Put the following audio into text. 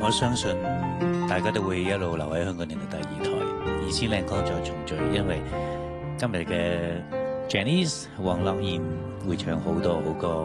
我相信大家都會一路留喺香港電台第2台2000靚歌再重聚，因為今日嘅 Janice 黃樂妍會唱好多好歌。